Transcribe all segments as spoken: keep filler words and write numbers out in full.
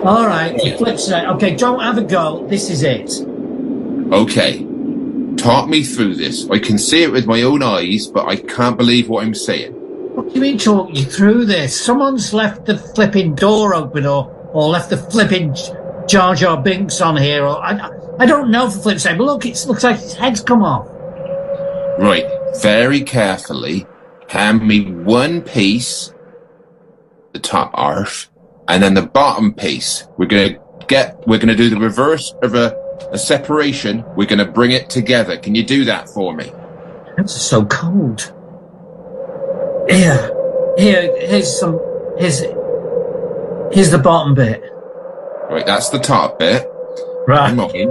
All right, flip side. Okay, don't have a go. This is it. Okay. Talk me through this. I can see it with my own eyes, but I can't believe what I'm saying. What do you mean talk you through this? Someone's left the flipping door open or, or left the flipping Jar Jar Binks on here. Or I, I don't know for flip side, but look, it looks like his head's come off. Right. Very carefully, hand me one piece, the top half, and then the bottom piece. We're gonna get, we're gonna do the reverse of a, a separation. We're gonna bring it together. Can you do that for me? Hands are so cold. Here, here, here's some, here's, here's the bottom bit. Right, that's the top bit. Right. Come on.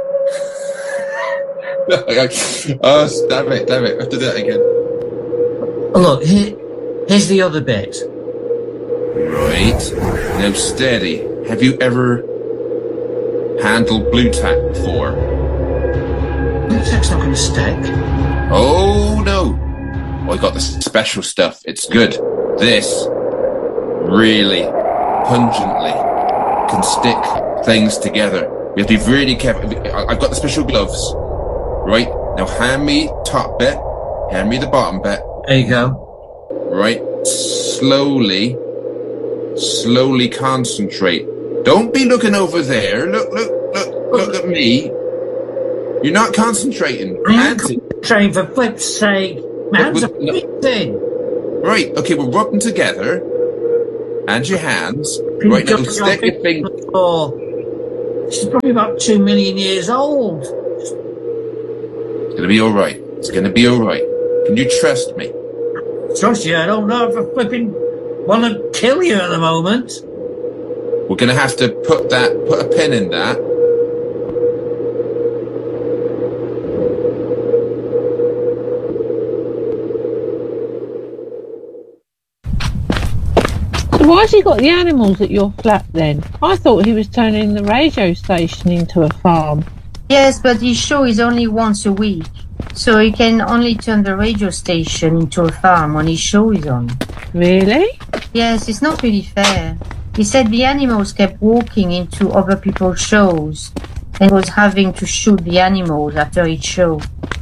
Oh, damn it, damn it. I have to do that again. Look, here, here's the other bit. Right. Now steady. Have you ever handled blue tack before? Blue tack's not going to stick. Oh, no. I got the special stuff. It's good. This really pungently can stick things together. We have to be really careful. I've got the special gloves. Right. Now hand me top bit. Hand me the bottom bit. There you go. Right. Slowly. Slowly concentrate. Don't be looking over there. Look, look, look, look at me. You're not concentrating. I'm concentrating for flip's sake. My hands are freezing. Right, okay, we'll rub them together. And your hands. Right, now stick your finger. She's probably about two million years old. It's gonna be alright. It's gonna be alright. Can you trust me? Trust you? I don't know if I flipping want to kill you at the moment. We're gonna have to put that, put a pin in that. Why has he got the animals at your flat then? I thought he was turning the radio station into a farm. Yes, but his show is only once a week, so he can only turn the radio station into a farm when his show is on. Really? Yes, it's not really fair. He said the animals kept walking into other people's shows and was having to shoot the animals after each show.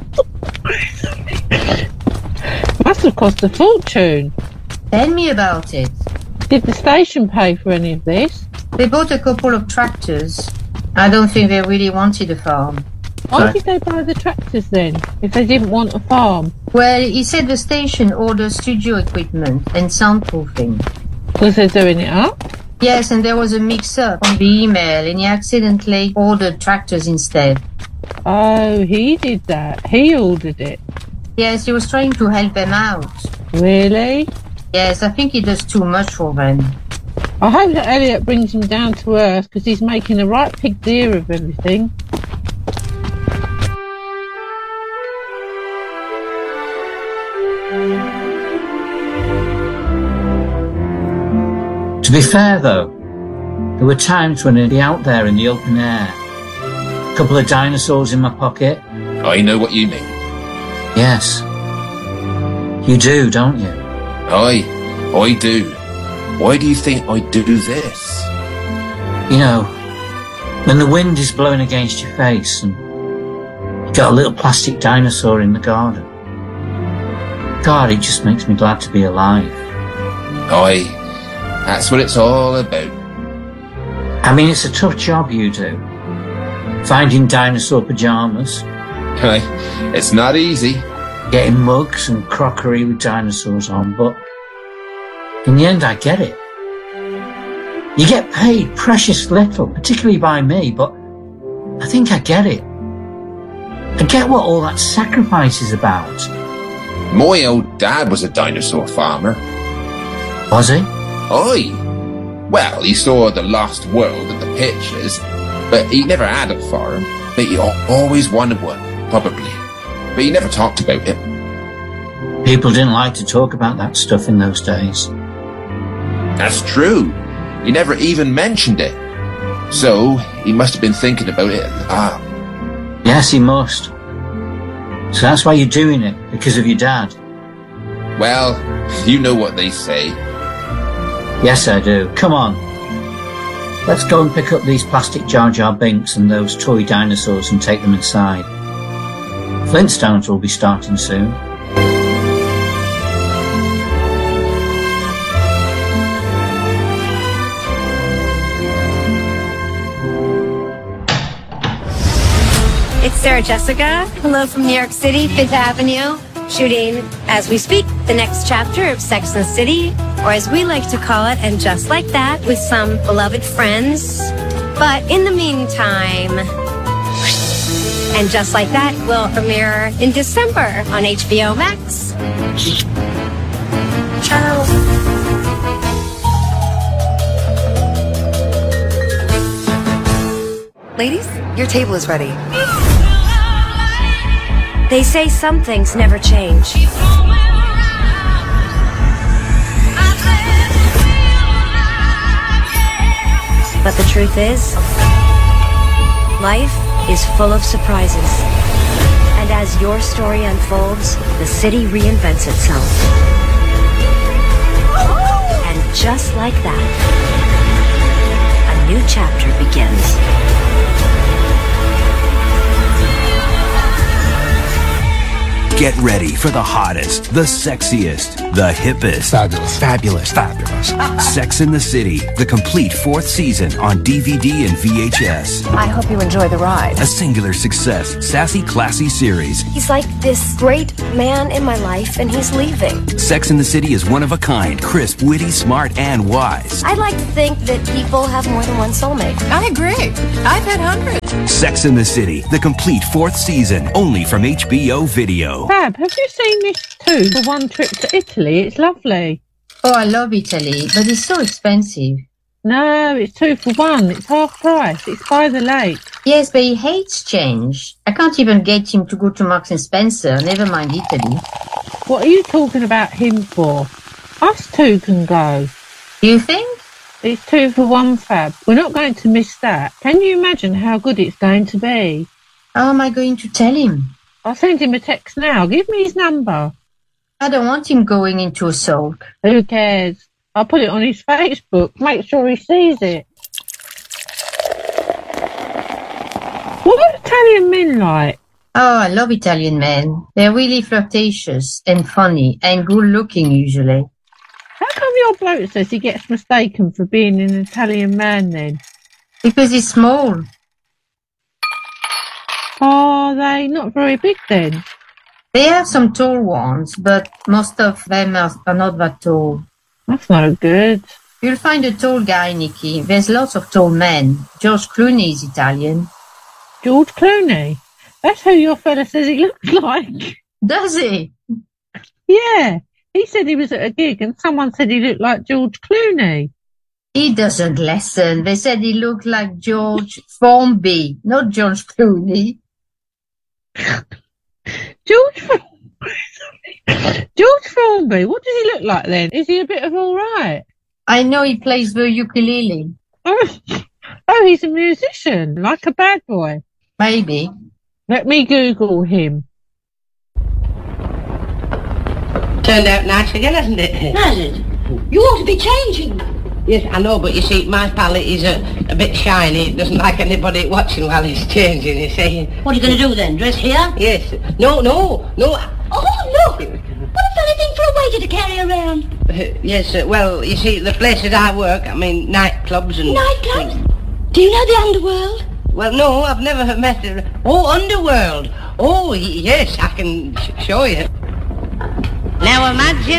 Must have cost a fortune. Tell me about it. Did the station pay for any of this? They bought a couple of tractors. I don't think they really wanted a farm. Why did they buy the tractors then, if they didn't want a farm? Well, he said the station ordered studio equipment and soundproofing. Because they're doing it up? Yes, and there was a mix-up on the email, and he accidentally ordered tractors instead. Oh, he did that. He ordered it. Yes, he was trying to help them out. Really? Yes, I think he does too much for them. I hope that Elliot brings him down to earth, because he's making a right big deal of everything. To be fair, though, there were times when I'd be out there in the open air. A couple of dinosaurs in my pocket. I know what you mean. Yes. You do, don't you? I, I do. Why do you think I do this? You know, when the wind is blowing against your face and you've got a little plastic dinosaur in the garden. God, it just makes me glad to be alive. I, that's what it's all about. I mean, it's a tough job you do. Finding dinosaur pyjamas. It's not easy. Getting mugs and crockery with dinosaurs on, but in the end I get it. You get paid precious little, particularly by me, but I think I get it. I get what all that sacrifice is about. My old dad was a dinosaur farmer. Was he? Aye. Well, he saw the lost world at the pictures, but he never had a farm. But he always wanted one, probably. But he never talked about it. People didn't like to talk about that stuff in those days. That's true. He never even mentioned it. So, he must have been thinking about it. Ah. Yes, he must. So that's why you're doing it, because of your dad. Well, you know what they say. Yes, I do. Come on. Let's go and pick up these plastic Jar Jar Binks and those toy dinosaurs and take them inside. Flintstones will be starting soon. It's Sarah Jessica. Hello from New York City, Fifth Avenue. Shooting, as we speak, the next chapter of Sex and the City, or as we like to call it, And Just Like That, with some beloved friends. But in the meantime, And Just Like That will premiere in December on H B O Max. Ciao. Ladies, your table is ready. They say some things never change. But the truth is, life is full of surprises. And as your story unfolds, the city reinvents itself. And just like that, a new chapter begins. Get ready for the hottest, the sexiest, the hippest. Fabulous. Fabulous. Fabulous. Sex and the City, the complete fourth season on D V D and V H S. I hope you enjoy the ride. A singular success, sassy, classy series. He's like this great man in my life, and he's leaving. Sex and the City is one of a kind, crisp, witty, smart, and wise. I like to think that people have more than one soulmate. I agree. I've had hundreds. Sex and the City, the complete fourth season, only from H B O Video. Fab, have you seen this too? For one trip to Italy, it's lovely. Oh, I love Italy, but it's so expensive. No, it's two for one. It's half price. It's by the lake. Yes, but he hates change. I can't even get him to go to Marks and Spencer, never mind Italy. What are you talking about him for? Us two can go. You think? It's two for one, Fab. We're not going to miss that. Can you imagine how good it's going to be? How am I going to tell him? I'll send him a text now. Give me his number. I don't want him going into a sulk. Who cares? I'll put it on his Facebook. Make sure he sees it. What are Italian men like? Oh, I love Italian men. They're really flirtatious and funny and good-looking usually. How come your bloke says he gets mistaken for being an Italian man then? Because he's small. Are they not very big then? They have some tall ones, but most of them are, are not that tall. That's not good. You'll find a tall guy, Nikki. There's lots of tall men. George Clooney is Italian. George Clooney? That's who your fella says he looks like. Does he? Yeah. He said he was at a gig and someone said he looked like George Clooney. He doesn't listen. They said he looked like George Formby, not George Clooney. George Formby? George Formby? What does he look like then? Is he a bit of all right? I know he plays the ukulele. Oh, oh, he's a musician, like a bad boy. Maybe. Let me Google him. Turned out nice again, hasn't it? Has it? You ought to be changing. Yes, I know, but you see, my palate is a, a bit shiny. It doesn't like anybody watching while he's changing, you see. What are you going to do then? Dress here? Yes. No, no, no. Oh, look! What a funny thing for a waiter to carry around. Uh, yes, uh, well, you see, the places I work, I mean, nightclubs and... Nightclubs? Do you know the underworld? Well, no, I've never met it. Oh, underworld. Oh, y- yes, I can sh- show you. Now imagine...